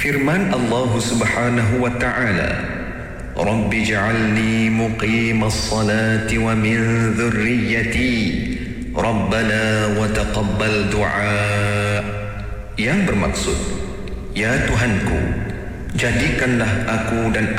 Firman Allah Subhanahu wa ta'ala, Rabbi ja'alni muqimas salati wa min dhurriyyati Rabbana wa taqabbal du'a. Yang bermaksud, ya Tuhanku, jadikanlah aku dan